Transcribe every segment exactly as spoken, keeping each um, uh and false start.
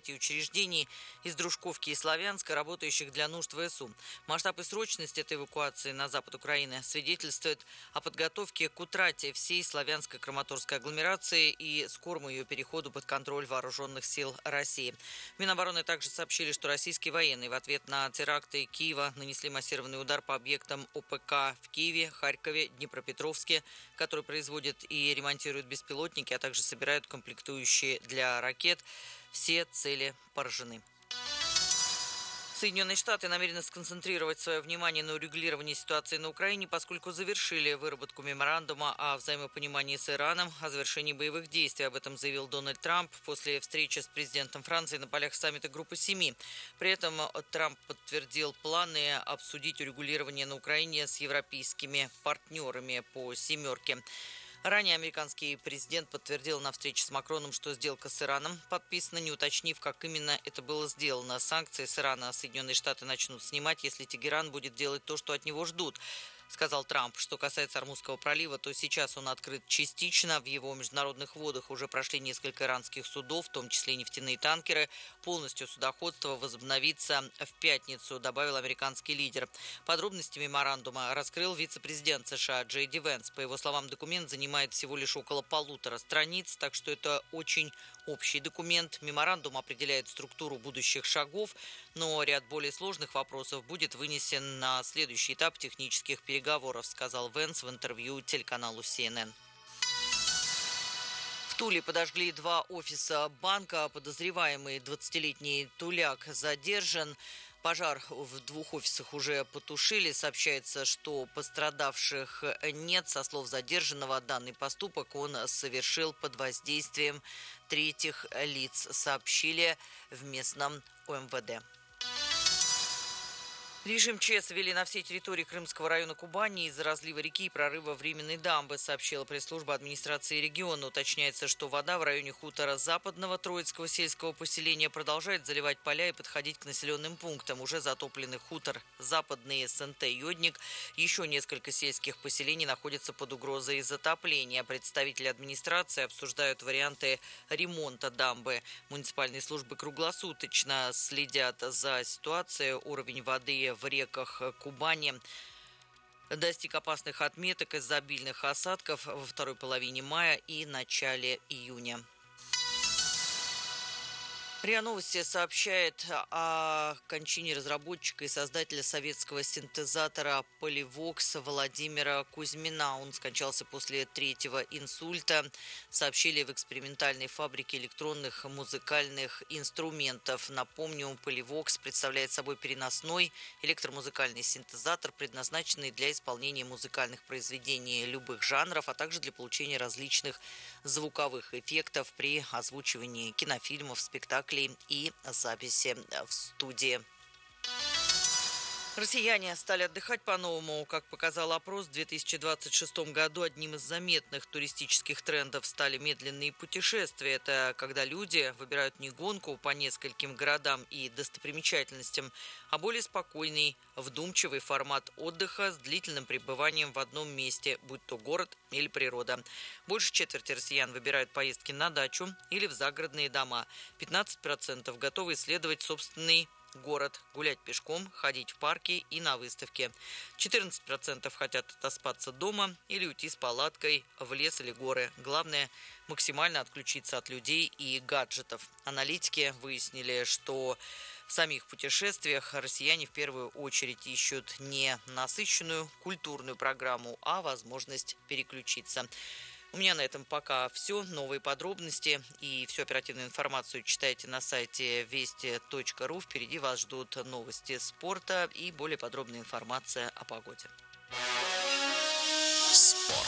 предприятий и учреждений из Дружковки и Славянска, работающих для нужд ВСУ. Масштаб и срочность этой эвакуации на запад Украины свидетельствует о подготовке к утрате всей славянско-краматорской агломерации и скорому ее переходу под контроль вооруженных сил России. Минобороны также сообщили, что российские военные в ответ на теракты Киева нанесли массированный удар по объектам ОПК в Киеве, Харькове, Днепропетровске, которые производят и ремонтируют беспилотники, а также собирают комплектующие для ракет. Все цели поражены. Соединенные Штаты намерены сконцентрировать свое внимание на урегулировании ситуации на Украине, поскольку завершили выработку меморандума о взаимопонимании с Ираном о завершении боевых действий. Об этом заявил Дональд Трамп после встречи с президентом Франции на полях саммита Группы Семи. При этом Трамп подтвердил планы обсудить урегулирование на Украине с европейскими партнерами по «семерке». Ранее американский президент подтвердил на встрече с Макроном, что сделка с Ираном подписана, не уточнив, как именно это было сделано. Санкции с Ирана Соединенные Штаты начнут снимать, если Тегеран будет делать то, что от него ждут, сказал Трамп. Что касается Ормузского пролива, то сейчас он открыт частично. В его международных водах уже прошли несколько иранских судов, в том числе нефтяные танкеры. Полностью судоходство возобновится в пятницу, добавил американский лидер. Подробности меморандума раскрыл вице-президент США Джей Ди Венс. По его словам, документ занимает всего лишь около полутора страниц, так что это очень общий документ. Меморандум определяет структуру будущих шагов, но ряд более сложных вопросов будет вынесен на следующий этап технических переговоров, сказал Венс в интервью телеканалу Си Эн Эн. В Туле подожгли два офиса банка. Подозреваемый двадцатилетний туляк задержан. Пожар в двух офисах уже потушили. Сообщается, что пострадавших нет. Со слов задержанного, данный поступок он совершил под воздействием третьих лиц, сообщили в местном О Эм В Дэ. Режим ЧС ввели на всей территории Крымского района Кубани из-за разлива реки и прорыва временной дамбы, сообщила пресс-служба администрации региона. Уточняется, что вода в районе хутора западного Троицкого сельского поселения продолжает заливать поля и подходить к населенным пунктам. Уже затоплены хутор западный Эс Эн Тэ Йодник. Еще несколько сельских поселений находятся под угрозой затопления. Представители администрации обсуждают варианты ремонта дамбы. Муниципальные службы круглосуточно следят за ситуацией. Уровень воды в реках Кубани достиг опасных отметок из-за обильных осадков во второй половине мая и начале июня. РИА Новости сообщает о кончине разработчика и создателя советского синтезатора Polyvox Владимира Кузьмина. Он скончался после третьего инсульта, сообщили в экспериментальной фабрике электронных музыкальных инструментов. Напомню, Polyvox представляет собой переносной электромузыкальный синтезатор, предназначенный для исполнения музыкальных произведений любых жанров, а также для получения различных звуковых эффектов при озвучивании кинофильмов, спектаклей и записи в студии. Россияне стали отдыхать по-новому. Как показал опрос, в две тысячи двадцать шестом году одним из заметных туристических трендов стали медленные путешествия. Это когда люди выбирают не гонку по нескольким городам и достопримечательностям, а более спокойный, вдумчивый формат отдыха с длительным пребыванием в одном месте, будь то город или природа. Больше четверти россиян выбирают поездки на дачу или в загородные дома. пятнадцать процентов готовы исследовать собственный город, гулять пешком, ходить в парки и на выставке. четырнадцать процентов хотят отоспаться дома или уйти с палаткой в лес или горы. Главное – максимально отключиться от людей и гаджетов. Аналитики выяснили, что в самих путешествиях россияне в первую очередь ищут не насыщенную культурную программу, а возможность переключиться. У меня на этом пока все. Новые подробности и всю оперативную информацию читайте на сайте вести точка ру. Впереди вас ждут новости спорта и более подробная информация о погоде. Спорт.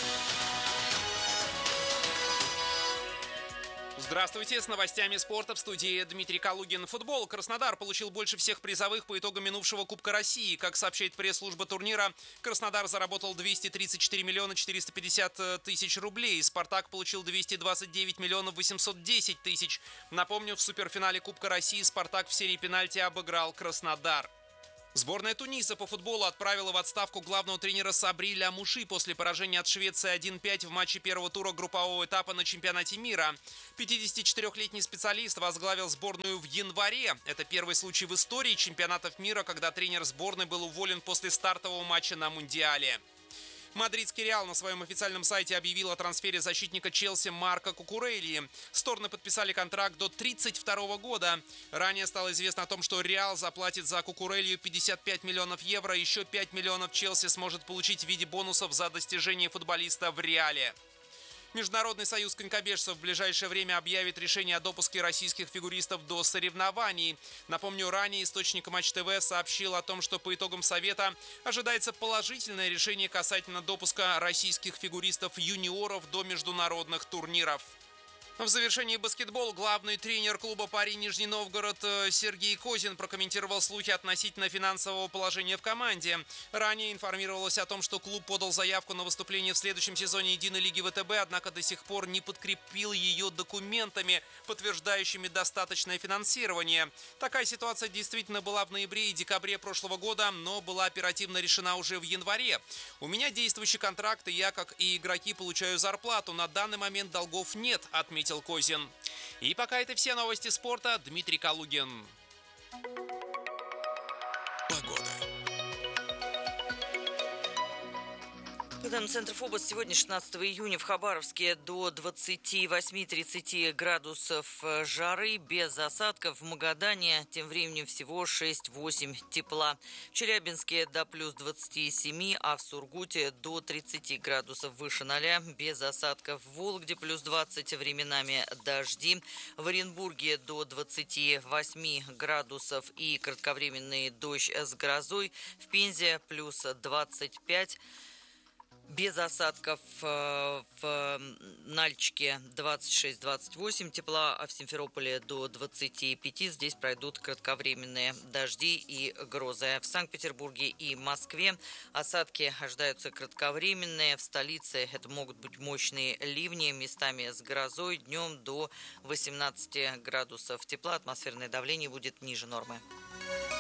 Здравствуйте, с новостями спорта в студии Дмитрий Калугин. Футбол. Краснодар получил больше всех призовых по итогам минувшего Кубка России. Как сообщает пресс-служба турнира, Краснодар заработал двести тридцать четыре миллиона четыреста пятьдесят тысяч рублей. Спартак получил двести двадцать девять миллионов восемьсот десять тысяч. Напомню, в суперфинале Кубка России Спартак в серии пенальти обыграл Краснодар. Сборная Туниса по футболу отправила в отставку главного тренера Сабри Ля-Муши после поражения от Швеции один пять в матче первого тура группового этапа на чемпионате мира. пятидесятичетырёхлетний специалист возглавил сборную в январе. Это первый случай в истории чемпионатов мира, когда тренер сборной был уволен после стартового матча на Мундиале. Мадридский Реал на своем официальном сайте объявил о трансфере защитника Челси Марко Кукурельи. Стороны подписали контракт до тридцать второго года. Ранее стало известно о том, что Реал заплатит за Кукурелью пятьдесят пять миллионов евро. Еще пять миллионов Челси сможет получить в виде бонусов за достижение футболиста в Реале. Международный союз конькобежцев в ближайшее время объявит решение о допуске российских фигуристов до соревнований. Напомню, ранее источник Матч ТВ сообщил о том, что по итогам совета ожидается положительное решение касательно допуска российских фигуристов-юниоров до международных турниров. В завершении баскетбола главный тренер клуба «Пари Нижний Новгород» Сергей Козин прокомментировал слухи относительно финансового положения в команде. Ранее информировалось о том, что клуб подал заявку на выступление в следующем сезоне Единой лиги ВТБ, однако до сих пор не подкрепил ее документами, подтверждающими достаточное финансирование. Такая ситуация действительно была в ноябре и декабре прошлого года, но была оперативно решена уже в январе. «У меня действующий контракт, и я, как и игроки, получаю зарплату. На данный момент долгов нет», — отметил Козин. И пока это все новости спорта. Дмитрий Калугин. Погода. Центр ФОБОС сегодня, шестнадцатого июня, в Хабаровске до двадцати восьми — тридцати градусов жары, без осадков. В Магадане тем временем всего шесть-восемь тепла. В Челябинске до плюс двадцати семи, а в Сургуте до тридцати градусов выше ноля, без осадков. В Вологде плюс двадцать, временами дожди. В Оренбурге до двадцати восьми градусов и кратковременный дождь с грозой. В Пензе плюс двадцать пять. Без осадков. В Нальчике двадцать шесть — двадцать восемь тепла, а в Симферополе до двадцати пяти. Здесь пройдут кратковременные дожди и грозы. В Санкт-Петербурге и Москве осадки ожидаются кратковременные. В столице это могут быть мощные ливни, местами с грозой. Днем до восемнадцати градусов тепла. Атмосферное давление будет ниже нормы.